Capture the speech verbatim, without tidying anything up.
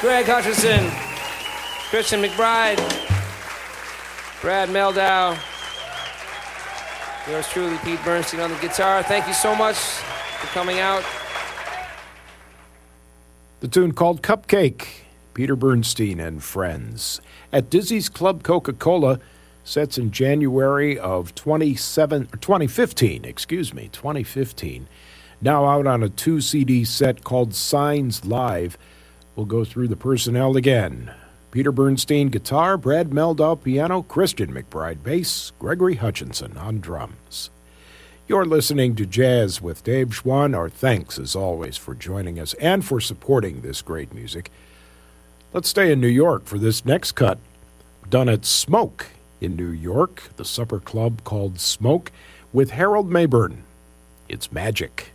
Greg Hutchinson, Christian McBride, Brad Meldau, yours truly, Pete Bernstein on the guitar. Thank you so much for coming out. The tune called Cupcake, Peter Bernstein and Friends. At Dizzy's Club Coca-Cola, sets in January of twenty-seven, twenty fifteen, excuse me, twenty fifteen. Now out on a two C D set called Signs Live. We'll go through the personnel again. Peter Bernstein, guitar, Brad Meldau, piano, Christian McBride, bass, Gregory Hutchinson on drums. You're listening to Jazz with Dave Schwann. Our thanks, as always, for joining us and for supporting this great music. Let's stay in New York for this next cut, done at Smoke in New York, the supper club called Smoke, with Harold Mayburn. It's Magic.